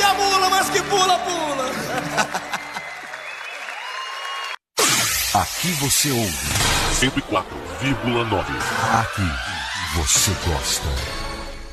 a mula, mas que pula, pula. Aqui você ouve 104,9. Aqui você gosta.